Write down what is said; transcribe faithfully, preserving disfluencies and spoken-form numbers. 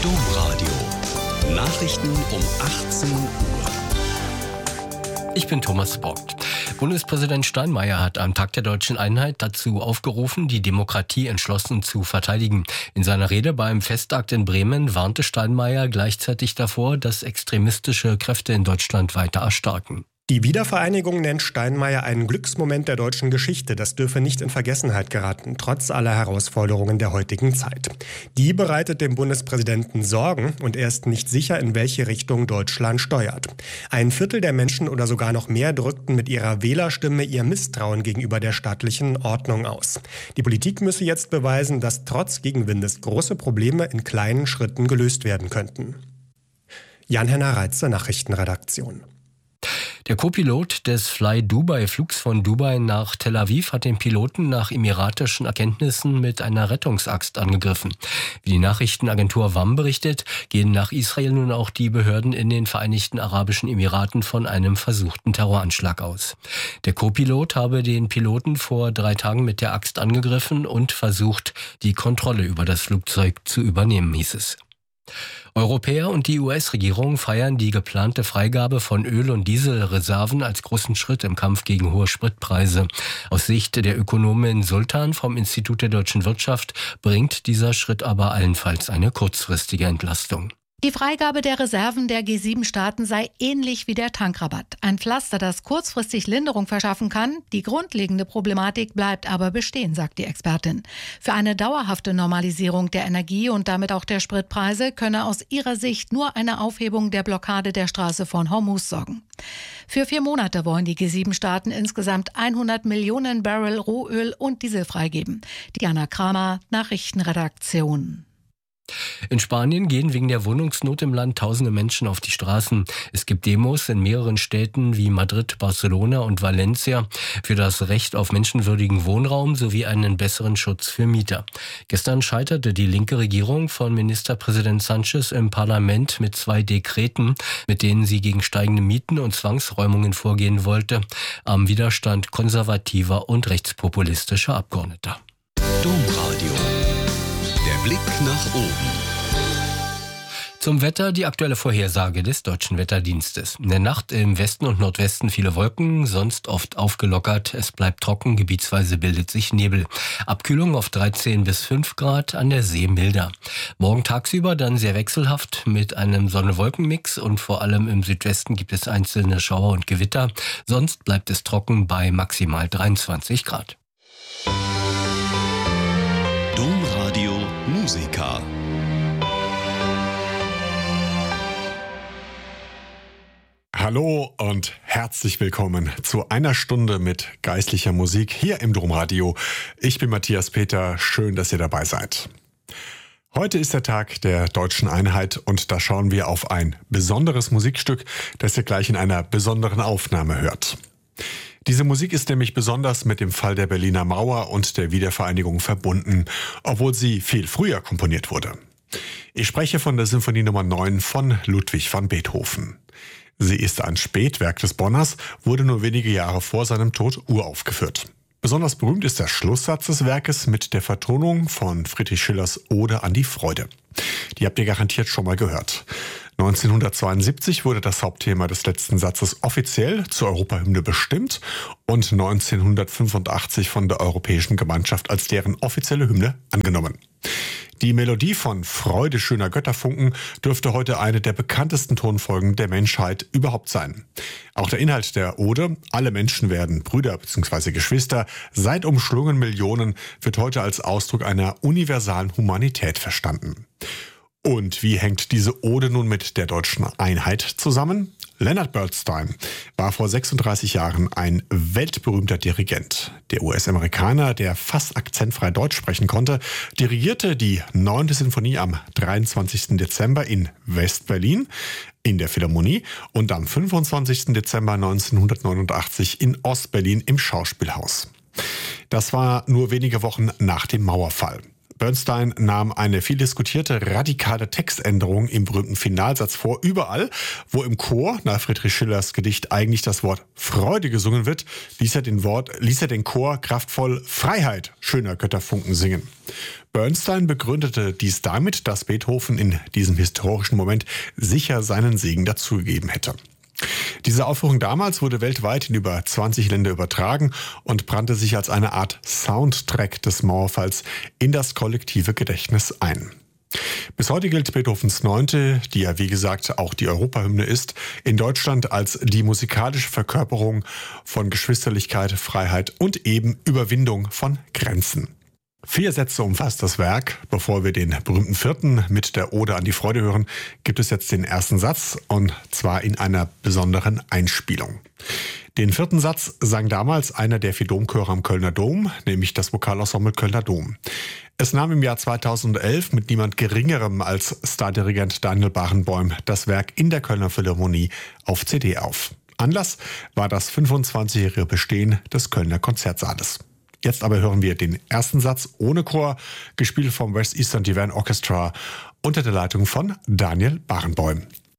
Domradio. Nachrichten um achtzehn Uhr. Ich bin Thomas Borgt. Bundespräsident Steinmeier hat am Tag der Deutschen Einheit dazu aufgerufen, die Demokratie entschlossen zu verteidigen. In seiner Rede beim Festakt in Bremen warnte Steinmeier gleichzeitig davor, dass extremistische Kräfte in Deutschland weiter erstarken. Die Wiedervereinigung nennt Steinmeier einen Glücksmoment der deutschen Geschichte. Das dürfe nicht in Vergessenheit geraten, trotz aller Herausforderungen der heutigen Zeit. Die bereitet dem Bundespräsidenten Sorgen und er ist nicht sicher, in welche Richtung Deutschland steuert. Ein Viertel der Menschen oder sogar noch mehr drückten mit ihrer Wählerstimme ihr Misstrauen gegenüber der staatlichen Ordnung aus. Die Politik müsse jetzt beweisen, dass trotz Gegenwindes große Probleme in kleinen Schritten gelöst werden könnten. Jan-Henner Reitzer, Nachrichtenredaktion. Der Co-Pilot des Fly-Dubai-Flugs von Dubai nach Tel Aviv hat den Piloten nach emiratischen Erkenntnissen mit einer Rettungsaxt angegriffen. Wie die Nachrichtenagentur W A M berichtet, gehen nach Israel nun auch die Behörden in den Vereinigten Arabischen Emiraten von einem versuchten Terroranschlag aus. Der Co-Pilot habe den Piloten vor drei Tagen mit der Axt angegriffen und versucht, die Kontrolle über das Flugzeug zu übernehmen, hieß es. Europäer und die U S-Regierung feiern die geplante Freigabe von Öl- und Dieselreserven als großen Schritt im Kampf gegen hohe Spritpreise. Aus Sicht der Ökonomin Sultan vom Institut der deutschen Wirtschaft bringt dieser Schritt aber allenfalls eine kurzfristige Entlastung. Die Freigabe der Reserven der G sieben Staaten sei ähnlich wie der Tankrabatt. Ein Pflaster, das kurzfristig Linderung verschaffen kann. Die grundlegende Problematik bleibt aber bestehen, sagt die Expertin. Für eine dauerhafte Normalisierung der Energie und damit auch der Spritpreise könne aus ihrer Sicht nur eine Aufhebung der Blockade der Straße von Hormuz sorgen. Für vier Monate wollen die G sieben Staaten insgesamt hundert Millionen Barrel Rohöl und Diesel freigeben. Diana Kramer, Nachrichtenredaktion. In Spanien gehen wegen der Wohnungsnot im Land tausende Menschen auf die Straßen. Es gibt Demos in mehreren Städten wie Madrid, Barcelona und Valencia für das Recht auf menschenwürdigen Wohnraum sowie einen besseren Schutz für Mieter. Gestern scheiterte die linke Regierung von Ministerpräsident Sánchez im Parlament mit zwei Dekreten, mit denen sie gegen steigende Mieten und Zwangsräumungen vorgehen wollte, am Widerstand konservativer und rechtspopulistischer Abgeordneter. Domradio. Der Blick nach oben. Zum Wetter die aktuelle Vorhersage des Deutschen Wetterdienstes. In der Nacht im Westen und Nordwesten viele Wolken, sonst oft aufgelockert. Es bleibt trocken, gebietsweise bildet sich Nebel. Abkühlung auf dreizehn bis fünf Grad, an der See milder. Morgen tagsüber dann sehr wechselhaft mit einem Sonne-Wolken-Mix und vor allem im Südwesten gibt es einzelne Schauer und Gewitter. Sonst bleibt es trocken bei maximal dreiundzwanzig Grad. Domradio Musica. Hallo und herzlich willkommen zu einer Stunde mit geistlicher Musik hier im Domradio. Ich bin Matthias Peter, schön, dass ihr dabei seid. Heute ist der Tag der Deutschen Einheit und da schauen wir auf ein besonderes Musikstück, das ihr gleich in einer besonderen Aufnahme hört. Diese Musik ist nämlich besonders mit dem Fall der Berliner Mauer und der Wiedervereinigung verbunden, obwohl sie viel früher komponiert wurde. Ich spreche von der Symphonie Nummer neun von Ludwig van Beethoven. Sie ist ein Spätwerk des Bonners, wurde nur wenige Jahre vor seinem Tod uraufgeführt. Besonders berühmt ist der Schlusssatz des Werkes mit der Vertonung von Friedrich Schillers Ode an die Freude. Die habt ihr garantiert schon mal gehört. neunzehnhundertzweiundsiebzig wurde das Hauptthema des letzten Satzes offiziell zur Europahymne bestimmt und neunzehnhundertfünfundachtzig von der Europäischen Gemeinschaft als deren offizielle Hymne angenommen. Die Melodie von Freude schöner Götterfunken dürfte heute eine der bekanntesten Tonfolgen der Menschheit überhaupt sein. Auch der Inhalt der Ode, alle Menschen werden Brüder bzw. Geschwister, seit umschlungen Millionen, wird heute als Ausdruck einer universalen Humanität verstanden. Und wie hängt diese Ode nun mit der deutschen Einheit zusammen? Leonard Bernstein war vor sechsunddreißig Jahren ein weltberühmter Dirigent. Der U S-Amerikaner, der fast akzentfrei Deutsch sprechen konnte, dirigierte die neunte Sinfonie am dreiundzwanzigsten Dezember in West-Berlin in der Philharmonie und am fünfundzwanzigsten Dezember neunzehnhundertneunundachtzig in Ost-Berlin im Schauspielhaus. Das war nur wenige Wochen nach dem Mauerfall. Bernstein nahm eine viel diskutierte radikale Textänderung im berühmten Finalsatz vor. Überall, wo im Chor nach Friedrich Schillers Gedicht eigentlich das Wort Freude gesungen wird, ließ er den, Wort, ließ er den Chor kraftvoll Freiheit schöner Götterfunken singen. Bernstein begründete dies damit, dass Beethoven in diesem historischen Moment sicher seinen Segen dazugegeben hätte. Diese Aufführung damals wurde weltweit in über zwanzig Länder übertragen und brannte sich als eine Art Soundtrack des Mauerfalls in das kollektive Gedächtnis ein. Bis heute gilt Beethovens Neunte, die ja wie gesagt auch die Europahymne ist, in Deutschland als die musikalische Verkörperung von Geschwisterlichkeit, Freiheit und eben Überwindung von Grenzen. Vier Sätze umfasst das Werk. Bevor wir den berühmten vierten mit der Ode an die Freude hören, gibt es jetzt den ersten Satz, und zwar in einer besonderen Einspielung. Den vierten Satz sang damals einer der vier Domchöre am Kölner Dom, nämlich das Vokalensemble Kölner Dom. Es nahm im Jahr zweitausendelf mit niemand Geringerem als Stardirigent Daniel Barenboim das Werk in der Kölner Philharmonie auf C D auf. Anlass war das fünfundzwanzigjährige Bestehen des Kölner Konzertsaales. Jetzt aber hören wir den ersten Satz ohne Chor, gespielt vom West Eastern Divan Orchestra unter der Leitung von Daniel Barenboim.